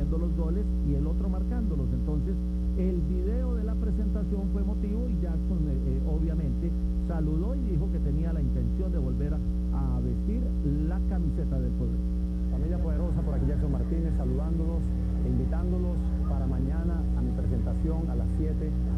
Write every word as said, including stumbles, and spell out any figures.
haciendo los goles y el otro marcándolos. Entonces, el video de la presentación fue emotivo y Jackson eh, eh, obviamente saludó y dijo que tenía la intención de volver a, a vestir la camiseta del poder. Familia poderosa, por aquí Jackson Martínez saludándolos e invitándolos para mañana a mi presentación a las siete